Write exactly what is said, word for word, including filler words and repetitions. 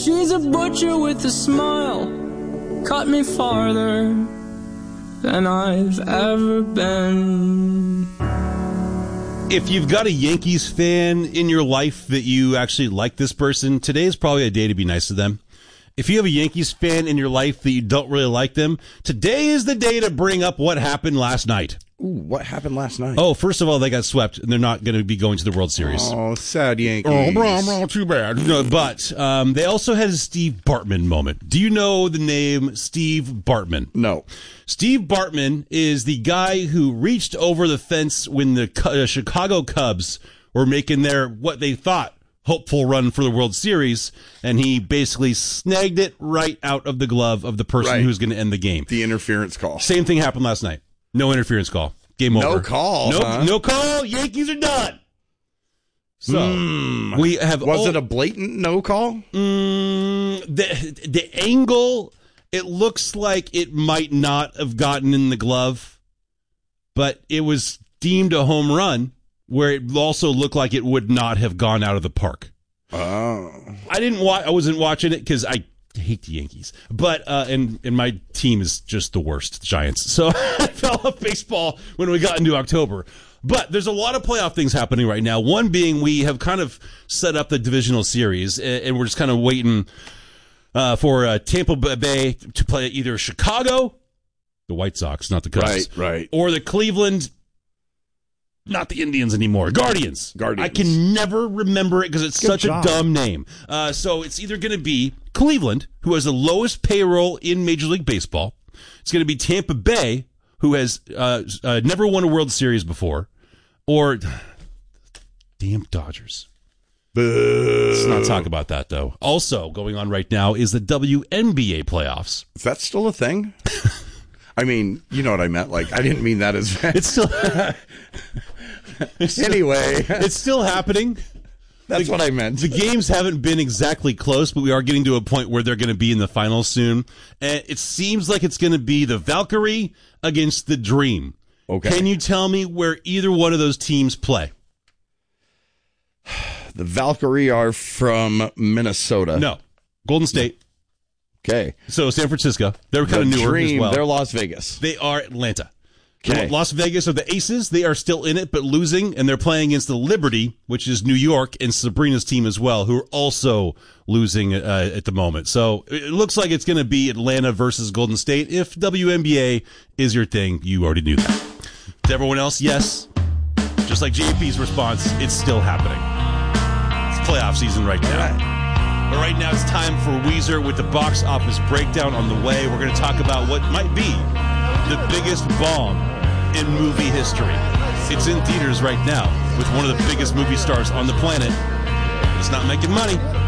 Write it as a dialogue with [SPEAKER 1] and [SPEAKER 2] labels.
[SPEAKER 1] she's a butcher with a smile, cut me farther than I've ever been.
[SPEAKER 2] If you've got a Yankees fan in your life that you actually like this person, today is probably a day to be nice to them. If you have a Yankees fan in your life that you don't really like them, today is the day to bring up what happened last night.
[SPEAKER 3] Ooh, what happened last night?
[SPEAKER 2] Oh, first of all, they got swept, and they're not going to be going to the World Series.
[SPEAKER 3] Oh, sad Yankees.
[SPEAKER 2] Oh, bro, bro, too bad. No, but um, they also had a Steve Bartman moment. Do you know the name Steve Bartman?
[SPEAKER 3] No.
[SPEAKER 2] Steve Bartman is the guy who reached over the fence when the uh, Chicago Cubs were making their, what they thought, hopeful run for the World Series, and he basically snagged it right out of the glove of the person
[SPEAKER 3] Right.
[SPEAKER 2] who's going to end the game.
[SPEAKER 3] The interference call.
[SPEAKER 2] Same thing happened last night. No interference call. Game over.
[SPEAKER 3] No call.
[SPEAKER 2] Nope,
[SPEAKER 3] huh?
[SPEAKER 2] no call. Yankees are done. So
[SPEAKER 3] Mm.
[SPEAKER 2] we have.
[SPEAKER 3] Was
[SPEAKER 2] all,
[SPEAKER 3] it a blatant no call?
[SPEAKER 2] Mm, the the angle? It looks like it might not have gotten in the glove, but it was deemed a home run, where it also looked like it would not have gone out of the park.
[SPEAKER 3] Oh.
[SPEAKER 2] I didn't watch. I wasn't watching it because I hate the Yankees, but uh, and and my team is just the worst, the Giants. So I fell off baseball when we got into October. But there's a lot of playoff things happening right now. One being we have kind of set up the divisional series, and, and we're just kind of waiting uh, for uh, Tampa Bay to play either Chicago, the White Sox, not the Cubs,
[SPEAKER 3] Right, right.
[SPEAKER 2] or the Cleveland. Not the Indians anymore. Guardians.
[SPEAKER 3] Guardians.
[SPEAKER 2] I can never remember it because it's
[SPEAKER 3] Good
[SPEAKER 2] such
[SPEAKER 3] job.
[SPEAKER 2] a dumb name. Uh, so it's either going to be Cleveland, who has the lowest payroll in Major League Baseball. It's going to be Tampa Bay, who has uh, uh, never won a World Series before. Or, damn Dodgers.
[SPEAKER 3] Boo.
[SPEAKER 2] Let's not talk about that, though. Also going on right now is the W N B A playoffs.
[SPEAKER 3] Is that still a thing? I mean, you know what I meant. Like, I didn't mean that as
[SPEAKER 2] It's still...
[SPEAKER 3] Anyway.
[SPEAKER 2] It's still happening.
[SPEAKER 3] That's
[SPEAKER 2] the,
[SPEAKER 3] what I meant.
[SPEAKER 2] The games haven't been exactly close, but we are getting to a point where they're going to be in the finals soon. And it seems like it's going to be the Valkyrie against the Dream.
[SPEAKER 3] Okay.
[SPEAKER 2] Can you tell me where either one of those teams play?
[SPEAKER 3] The Valkyrie are from Minnesota.
[SPEAKER 2] No. Golden State.
[SPEAKER 3] Okay.
[SPEAKER 2] So San Francisco. They're kind
[SPEAKER 3] The
[SPEAKER 2] of newer
[SPEAKER 3] Dream,
[SPEAKER 2] as well.
[SPEAKER 3] They're Las Vegas.
[SPEAKER 2] They are Atlanta.
[SPEAKER 3] Okay.
[SPEAKER 2] Las Vegas are the Aces. They are still in it, but losing, and they're playing against the Liberty, which is New York, and Sabrina's team as well, who are also losing uh, at the moment. So it looks like it's going to be Atlanta versus Golden State. If W N B A is your thing, you already knew that. To everyone else, yes. Just like J P's response, it's still happening. It's playoff season right now. But right now it's time for Weezer with the box office breakdown on the way. We're going to talk about what might be the biggest bomb in movie history. It's in theaters right now with one of the biggest movie stars on the planet. It's not making money.